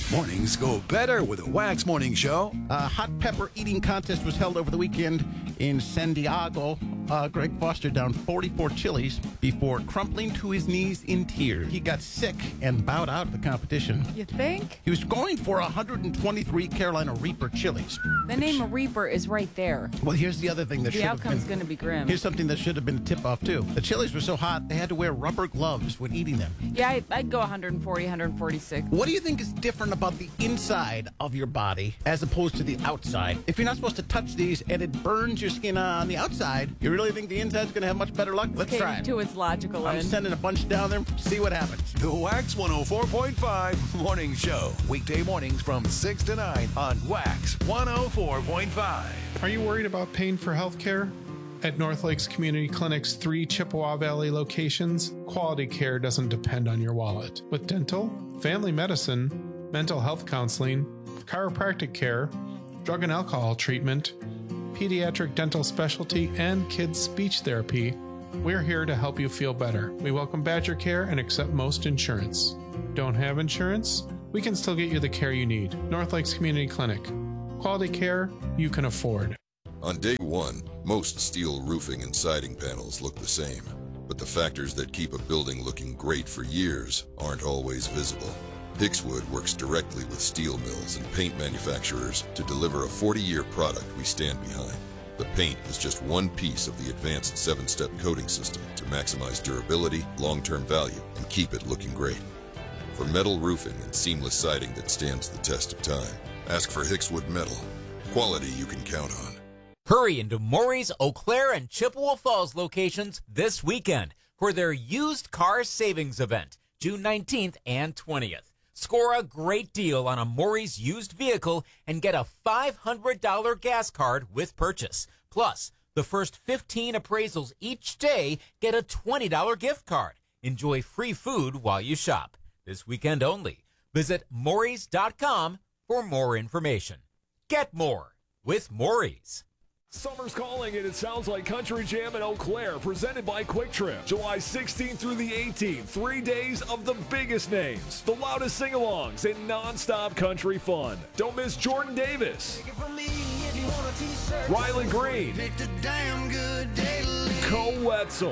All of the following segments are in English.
Mornings go better with a Wax Morning Show. A hot pepper eating contest was held over the weekend in San Diego. Greg Foster downed 44 chilies before crumpling to his knees in tears. He got sick and bowed out of the competition. You think? He was going for 123 Carolina Reaper chilies. The name of Reaper is right there. Well, here's the other thing that should The have outcome's been... going to be grim. Here's something that should have been a tip-off, too. The chilies were so hot, they had to wear rubber gloves when eating them. Yeah, I'd go 140, 146. What do you think is different about the inside of your body as opposed to the outside? If you're not supposed to touch these and it burns your skin on the outside, you really think the inside's going to have much better luck? Let's try it. To its logical I'm end. sending a bunch down there, see what happens. The Wax 104.5 Morning Show. Weekday mornings from 6 to 9 on Wax 104.5. Are you worried about paying for health care? At North Lakes Community Clinic's 3 Chippewa Valley locations, quality care doesn't depend on your wallet. With dental, family medicine, mental health counseling, chiropractic care, drug and alcohol treatment, pediatric dental specialty, and kids speech therapy, we're here to help you feel better. We welcome Badger Care and accept most insurance. Don't have insurance? We can still get you the care you need. North Lakes Community Clinic. Quality care you can afford. On day one, most steel roofing and siding panels look the same, but the factors that keep a building looking great for years aren't always visible. Hixwood works directly with steel mills and paint manufacturers to deliver a 40-year product we stand behind. The paint is just one piece of the advanced 7-step coating system to maximize durability, long-term value, and keep it looking great. For metal roofing and seamless siding that stands the test of time, ask for Hixwood Metal. Quality you can count on. Hurry into Maury's, Eau Claire, and Chippewa Falls locations this weekend for their used car savings event, June 19th and 20th. Score a great deal on a Maury's used vehicle and get a $500 gas card with purchase. Plus, the first 15 appraisals each day get a $20 gift card. Enjoy free food while you shop. This weekend only. Visit Maury's.com for more information. Get more with Maury's. Summer's calling, and it sounds like Country Jam in Eau Claire, presented by Quick Trip. July 16th through the 18th, 3 days of the biggest names, the loudest sing-alongs, and non-stop country fun. Don't miss Jordan Davis, Riley Green, Cole Wetzel.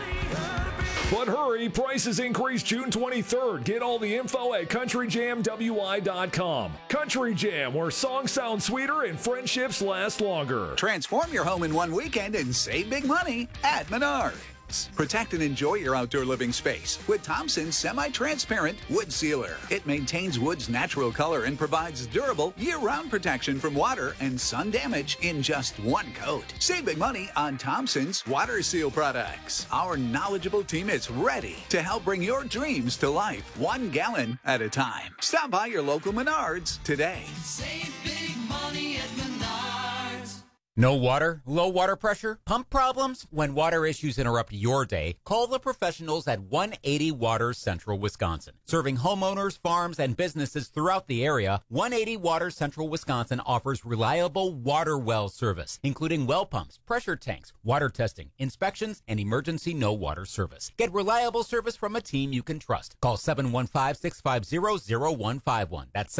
But hurry, prices increase June 23rd. Get all the info at CountryJamWI.com. Country Jam, where songs sound sweeter and friendships last longer. Transform your home in one weekend and save big money at Menards. Protect and enjoy your outdoor living space with Thompson's semi-transparent wood sealer. It maintains wood's natural color and provides durable year-round protection from water and sun damage in just one coat. Save big money on Thompson's water seal products. Our knowledgeable team is ready to help bring your dreams to life, 1 gallon at a time. Stop by your local Menards today. Save big money at Menards. No water? Low water pressure? Pump problems? When water issues interrupt your day, call the professionals at 180 Water Central Wisconsin. Serving homeowners, farms, and businesses throughout the area, 180 Water Central Wisconsin offers reliable water well service, including well pumps, pressure tanks, water testing, inspections, and emergency no water service. Get reliable service from a team you can trust. Call 715-650-0151. That's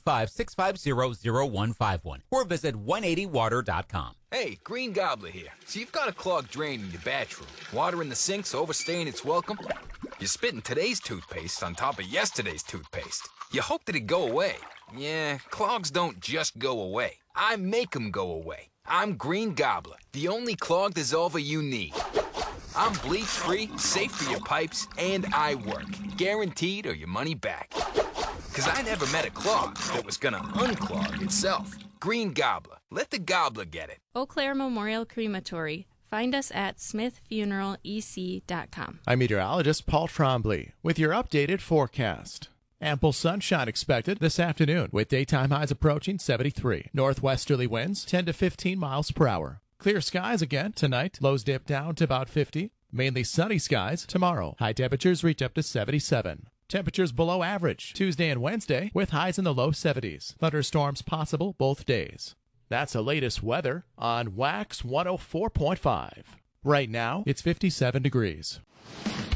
715-650-0151. Or visit 180water.com. Hey, Green Gobbler here. So you've got a clogged drain in your bathroom. Water in the sink's overstaying its welcome. You're spitting today's toothpaste on top of yesterday's toothpaste. You hope that it go away. Yeah, clogs don't just go away. I make them go away. I'm Green Gobbler, the only clog dissolver you need. I'm bleach-free, safe for your pipes, and I work. Guaranteed or your money back. Because I never met a clog that was gonna unclog itself. Green Gobbler. Let the gobbler get it. Eau Claire Memorial Crematory. Find us at smithfuneralec.com. I'm meteorologist Paul Trombley with your updated forecast. Ample sunshine expected this afternoon with daytime highs approaching 73. Northwesterly winds 10 to 15 miles per hour. Clear skies again tonight. Lows dip down to about 50. Mainly sunny skies tomorrow. High temperatures reach up to 77. Temperatures below average Tuesday and Wednesday with highs in the low 70s. Thunderstorms possible both days. That's the latest weather on Wax 104.5. Right now, it's 57 degrees.